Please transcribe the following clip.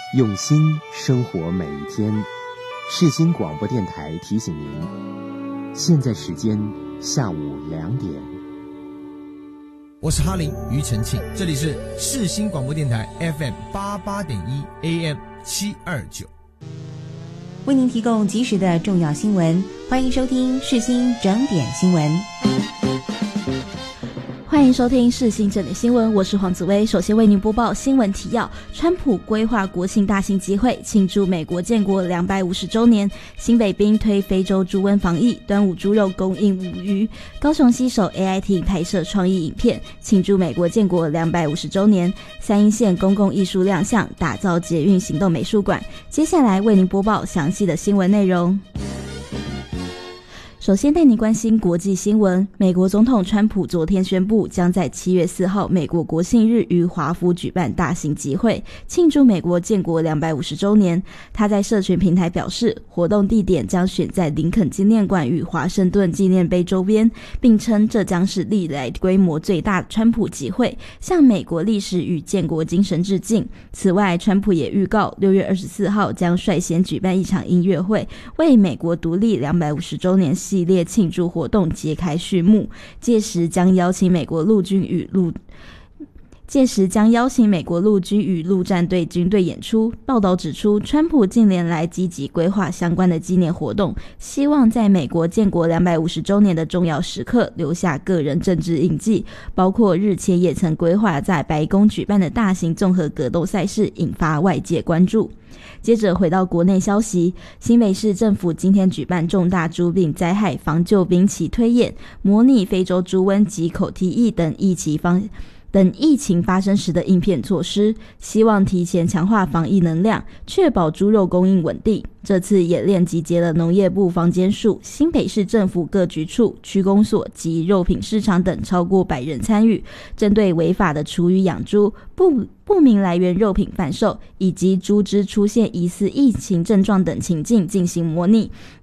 用心生活每一天。世新广播电台提醒您，现在时间下午2点。 我是哈林庾澄庆，这里是世新广播电台 FM 88.1 AM 729， 为您提供及时的重要新闻，欢迎收听世新整点新闻。 欢迎收听世新整点新闻，我是黄子薇。首先为您播报新闻提要：川普规划国庆大型集会，庆祝美国建国250周年；新北兵推非洲猪瘟防疫，端午猪肉供应无虞；高雄携手 AIT 拍摄创意影片，庆祝美国建国250周年；三鶯线公共艺术亮相，打造捷运行动美术馆。接下来为您播报详细的新闻内容。首先带您关心国际新闻。美国总统川普昨天宣布，将在7月4号美国国庆日于华府举办大型集会，庆祝美国建国250周年。他在社群平台表示，活动地点将选在林肯纪念馆与华盛顿纪念碑周边，并称这将是历来规模最大的川普集会，向美国历史与建国精神致敬。此外，川普也预告6月24号将率先举办一场音乐会，为美国独立250周年系列庆祝活动揭开序幕，届时将邀请美国陆军与陆战队军队演出。报道指出，川普近年来积极规划相关的纪念活动，希望在美国建国250周年的重要时刻留下个人政治印记，包括日前也曾规划在白宫举办的大型综合格斗赛事，引发外界关注。接着回到国内消息，新北市政府今天举办重大猪病灾害防救兵棋推演，模拟非洲猪瘟及口蹄疫等疫情发生时的应变措施，希望提前强化防疫能量，确保猪肉供应稳定。这次演练集结了农业部防监署、新北市政府各局处、区公所及肉品市场等超过100人参与，针对违法的厨余养猪、不明来源肉品贩售以及猪只出现疑似疫情症状等情境进行模拟，